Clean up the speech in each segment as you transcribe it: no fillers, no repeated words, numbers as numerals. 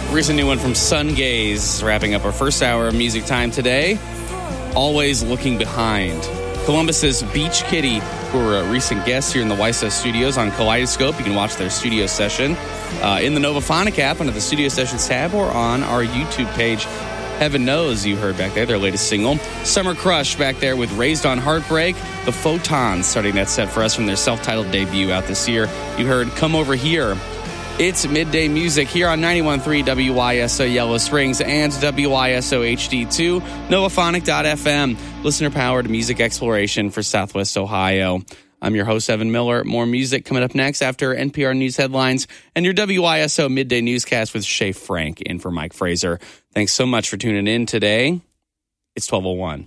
Here's a new one from Sungaze, wrapping up our first hour of music time today. Always Looking Behind. Columbus's Beach Kitty, who were recent guests here in the YSO studios on Kaleidoscope. You can watch their studio session in the Novaphonic app under the Studio Sessions tab or on our YouTube page. Heaven Knows you heard back there, their latest single. Summer Crush back there with Raised on Heartbreak. The Photons starting that set for us from their self-titled debut out this year. You heard Come Over Here. It's Midday Music here on 91.3 WYSO Yellow Springs and WYSO HD2, Novaphonic.fm, listener-powered music exploration for Southwest Ohio. I'm your host, Evan Miller. More music coming up next after NPR News headlines and your WYSO Midday Newscast with Shay Frank in for Mike Fraser. Thanks so much for tuning in today. It's 12:01.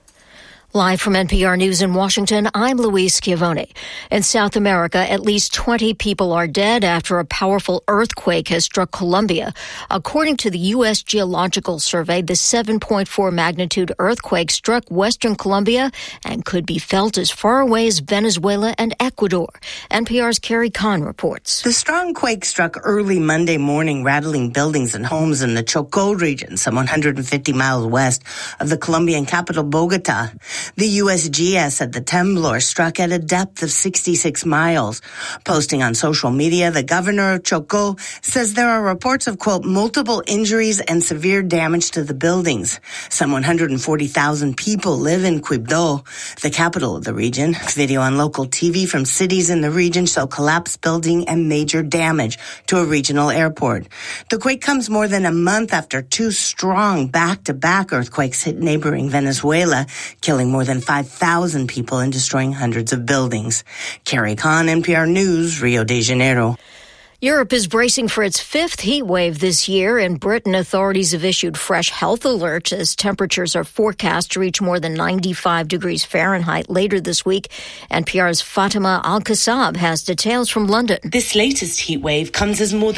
Live from NPR News in Washington, I'm Louise Schiavone. In South America, at least 20 people are dead after a powerful earthquake has struck Colombia. According to the U.S. Geological Survey, the 7.4 magnitude earthquake struck western Colombia and could be felt as far away as Venezuela and Ecuador. NPR's Carrie Kahn reports. The strong quake struck early Monday morning, rattling buildings and homes in the Chocó region, some 150 miles west of the Colombian capital, Bogota. The USGS said the temblor struck at a depth of 66 miles. Posting on social media, the governor of Chocó says there are reports of, quote, multiple injuries and severe damage to the buildings. Some 140,000 people live in Quibdó, the capital of the region. Video on local TV from cities in the region show collapsed building and major damage to a regional airport. The quake comes more than a month after two strong back-to-back earthquakes hit neighboring Venezuela, killing more than 5,000 people and destroying hundreds of buildings. Carrie Kahn, NPR News, Rio de Janeiro. Europe is bracing for its fifth heat wave this year. In Britain, authorities have issued fresh health alerts as temperatures are forecast to reach more than 95 degrees Fahrenheit later this week. NPR's Fatima Al-Kassab has details from London. This latest heat wave comes as more than